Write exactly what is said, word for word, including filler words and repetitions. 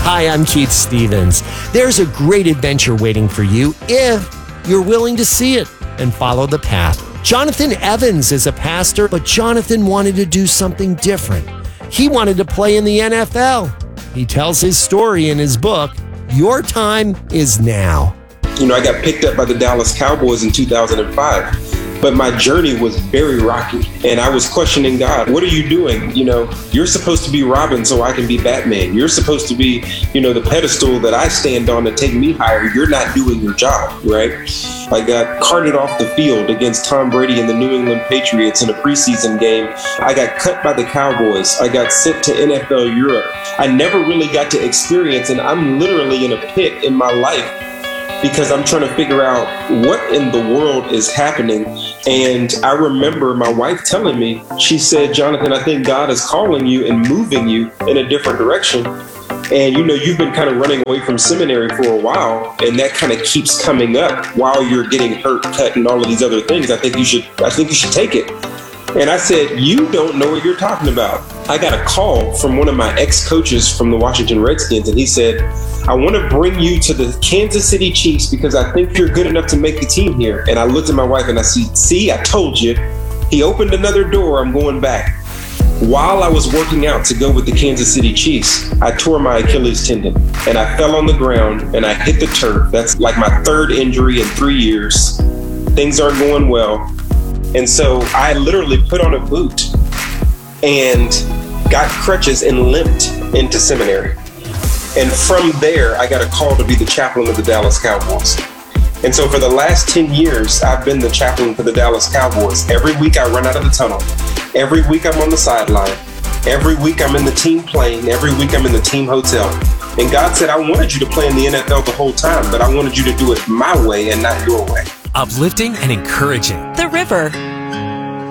Hi, I'm Keith Stevens. There's a great adventure waiting for you if you're willing to see it and follow the path. Jonathan Evans is a pastor, but Jonathan wanted to do something different. He wanted to play in the N F L. He tells his story in his book, Your Time Is Now. You know, I got picked up by the Dallas Cowboys in two thousand five, but my journey was very rocky. And I was questioning God, what are you doing? You know, you're supposed to be Robin so I can be Batman. You're supposed to be, you know, the pedestal that I stand on to take me higher. You're not doing your job, right? I got carted off the field against Tom Brady and the New England Patriots in a preseason game. I got cut by the Cowboys. I got sent to N F L Europe. I never really got to experience, and I'm literally in a pit in my life because I'm trying to figure out what in the world is happening. And I remember my wife telling me, she said, Jonathan, I think God is calling you and moving you in a different direction. And, you know, you've been kind of running away from seminary for a while, and that kind of keeps coming up while you're getting hurt, cut, and all of these other things. I think you should, I think you should take it. And I said, you don't know what you're talking about. I got a call from one of my ex-coaches from the Washington Redskins, and he said, I want to bring you to the Kansas City Chiefs because I think you're good enough to make the team here. And I looked at my wife and I said, see, I told you. He opened another door. I'm going back. While I was working out to go with the Kansas City Chiefs, I tore my Achilles tendon and I fell on the ground and I hit the turf. That's like my third injury in three years. Things aren't going well. And so I literally put on a boot and got crutches and limped into seminary. And from there, I got a call to be the chaplain of the Dallas Cowboys. And so for the last ten years, I've been the chaplain for the Dallas Cowboys. Every week I run out of the tunnel. Every week I'm on the sideline. Every week I'm in the team plane. Every week I'm in the team hotel. And God said, I wanted you to play in the N F L the whole time, but I wanted you to do it my way and not your way. Uplifting and encouraging. The River.